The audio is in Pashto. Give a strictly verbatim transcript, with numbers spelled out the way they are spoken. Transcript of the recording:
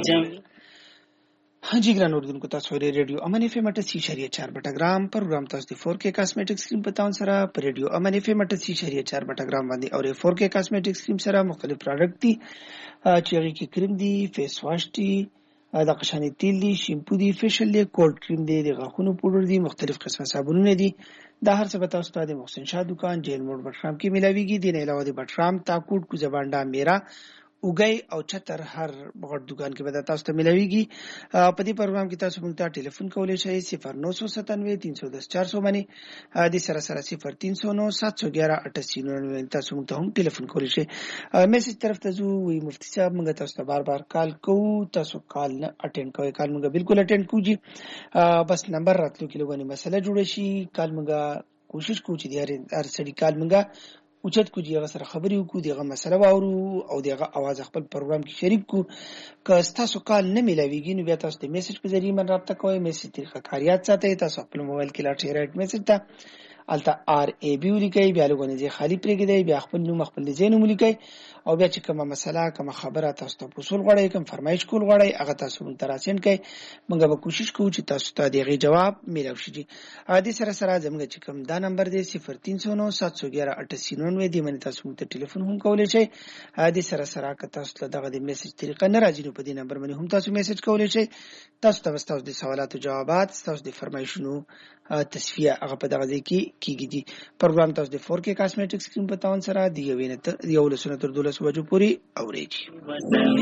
हाँ जी ګران اوریدونکو تاسو ری ریډیو امن اف ام اټه سی شریعه چار بټګرام پروګرام تاسو د فور کې کاسمیټکس کریم په تاون سره په ریډیو امن اف ام اټه سی شریعه چار بټګرام باندې او فور کې کاسمیټکس کریم سره مختلف پروډکټ دي چې هغه کې کریم دي، فیس واش دي، د قشانی تیل دي، شیمپو دي، فیشل دي، کولډ کریم دي، د غاښونو پودر دي، مختلف قسمه صابونونه دي. دا هر څه به تاسو ته د محسن شاه دکان جیل موډ بټرام کې ملاويږي. د نه علاوه د بټرام تاکوټ کوزبانډا میرا اوګي او چتر هر بغړ دکان کې به تاسو ته ملاويږي. په دې پروګرام کې تاسو موږ ته ټلیفون کولای شئ صفر نو سو ستانوي تین سو دس چار سو باندې د سره سره صفر تین سو نو سات سو ګیارہ اٹھاسی نو تاسو موږ ته هم ټلیفون کولای شئ. میسج طرف ته زو وی مفتی صاحب موږ تاسو ته بار بار کال کوو، تاسو کال نه اټینډ کوئ. کال موږ بالکل اټینډ کوو، بس نمبر راتلو کې لګونی مسله جوړ شي. کال موږ کوشش کوو چې د هر سړي کال موږ اوچت کو دیغه سره خبرې وکړو، دیغه مسله واورو او دیغه आवाज خپل پروګرام کې شریک کو. که تاسو کال نه ملاويږي نو بیا تاسو د میسج په ذریعہ من رابطه کوئ. میسج طریقه کاریات ساتي، تاسو خپل موبایل کې لاټ رائټ میسج ته الته آر ای بي ولیکئ، بیا لګونه ځای خالی پرېږدئ، بیا خپل نوم خپل ځای نوم ولیکئ او بیا چې کومه مسله کومه خبره تاسو ته وصول غواړئ، کوم فرمایش کول غواړئ، هغه تاسو مونږ ته راسین کړئ. موږ به کوشش کوو چې تاسو ته دغه جواب میلاو شي. ا دې سره سره زموږ چې کوم دا نمبر دی صفر تین سو نو سات سو ګیارہ اٹھاسی نو دی باندې تاسو مونږ ته ټلیفون هم کولای شئ. ا دې سره سره که تاسو ته دغه د میسج طریقه نه راځي نو په دې نمبر باندې هم تاسو میسج کولای شئ. تاسو ته تاسو د سوالاتو جوابات، تاسو د فرمایشونو تصفیه هغه په دغه ځای کې کیږي. پروګرام تاسو د فور کې کاسمیټکس کریم په تاون سره دی یو نه یو لسنه تر دولس بجو پورې اورېږي.